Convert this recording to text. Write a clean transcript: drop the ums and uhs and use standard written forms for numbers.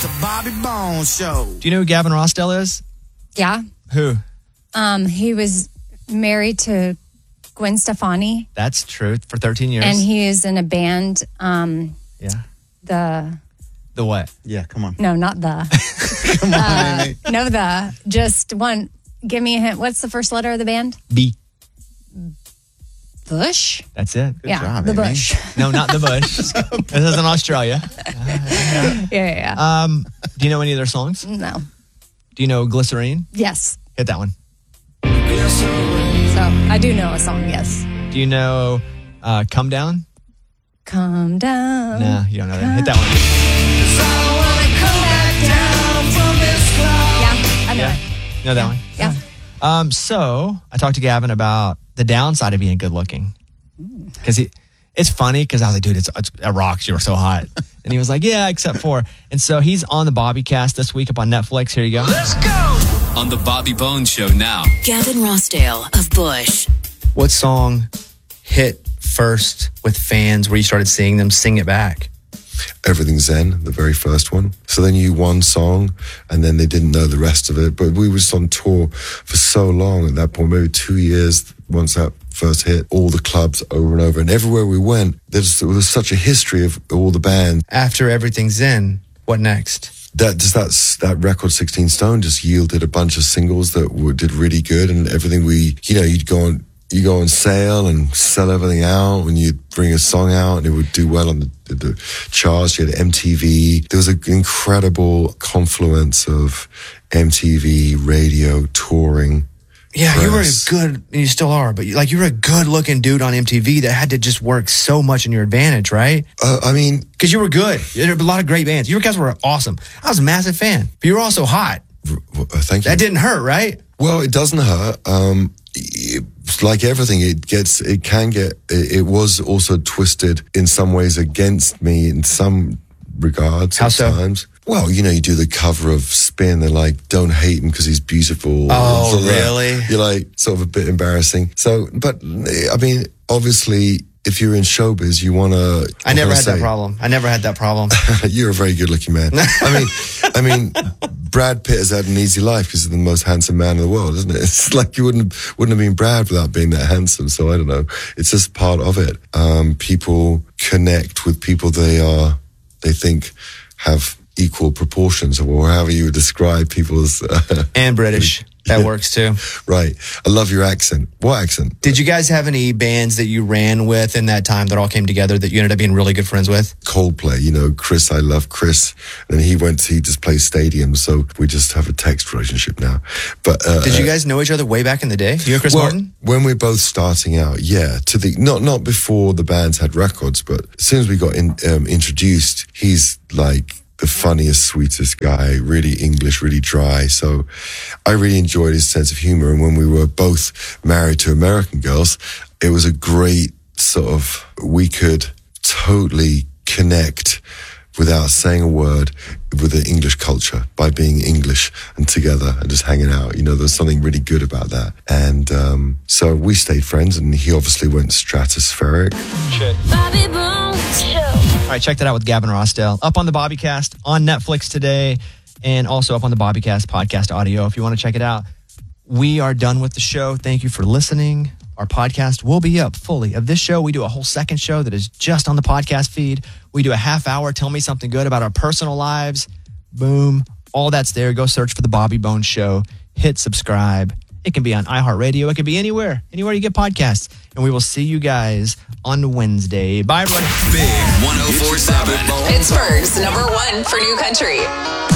The Bobby Bones Show. Do you know who Gavin Rossdale is? Yeah. Who? He was married to Gwen Stefani. That's true, for 13 years. And he is in a band. The what? Yeah, come on. No, not the. Come on, Amy. No, just one. Give me a hint. What's the first letter of the band? B. Bush? That's it. Good job, the Amy. Bush. No, not the Bush. This is in Australia. Yeah. Do you know any of their songs? No. Do you know Glycerine? Yes. Hit that one. So I do know a song, yes. Do you know Come Down? Come down. No, you don't know that. Hit that one. Yeah, I know it. You know that one? Yeah. So I talked to Gavin about the downside of being good looking. Because it's funny because I was like, dude, it's rocks. You were so hot. And he was like, yeah, except for. And so he's on the Bobbycast this week up on Netflix. Here you go. Let's go! On the Bobby Bones Show now. Gavin Rossdale of Bush. What song hit first with fans where you started seeing them sing it back? Everything Zen, the very first one. So they knew one song and then they didn't know the rest of it. But we were just on tour for so long at that point, maybe 2 years once that first hit, all the clubs over and over. And everywhere we went, there was such a history of all the bands. After Everything Zen, what next? That record 16 Stone just yielded a bunch of singles that did really good, and everything you'd go on sale and sell everything out, and you'd bring a song out and it would do well on the charts. You had MTV. There was an incredible confluence of MTV, radio, touring. Yeah, press. you were good, and you still are, but you were a good-looking dude on MTV that had to just work so much in your advantage, right? Because you were good. There were a lot of great bands. Your guys were awesome. I was a massive fan, but you were also hot. Thank you. That didn't hurt, right? Well, it doesn't hurt. Like everything, it was also twisted in some ways against me in some regards. How so? Times. Well, you do the cover of Spin. They're like, don't hate him because he's beautiful. Oh, really? You're like, sort of a bit embarrassing. So, but I mean, obviously, if you're in showbiz, you want to... I never had that problem. You're a very good looking man. I mean, Brad Pitt has had an easy life because he's the most handsome man in the world, isn't it? It's like you wouldn't have been Brad without being that handsome. So I don't know. It's just part of it. People connect with people they think have equal proportions, or however you would describe people's... and British. That works too. Right. I love your accent. What accent? Did you guys have any bands that you ran with in that time that all came together that you ended up being really good friends with? Coldplay, Chris, I love Chris. And he just plays stadiums, so we just have a text relationship now. But did you guys know each other way back in the day? You and Chris Martin? When we're both starting out, yeah. Not before the bands had records, but as soon as we got introduced, he's like the funniest, sweetest guy, really English, really dry. So I really enjoyed his sense of humor. And when we were both married to American girls, it was a great we could totally connect without saying a word with the English culture by being English and together and just hanging out. There's something really good about that. And so we stayed friends, and he obviously went stratospheric. Shit. Bobby Bones Show. All right, check that out with Gavin Rossdale. Up on the Bobbycast on Netflix today, and also up on the Bobbycast podcast audio if you want to check it out. We are done with the show. Thank you for listening. Our podcast will be up fully. Of this show, we do a whole second show that is just on the podcast feed. We do a half hour, tell me something good about our personal lives. Boom. All that's there. Go search for The Bobby Bones Show. Hit subscribe. It can be on iHeartRadio. It can be anywhere you get podcasts. And we will see you guys on Wednesday. Bye, everyone. Big 104.7. Pittsburgh's #1 for new country.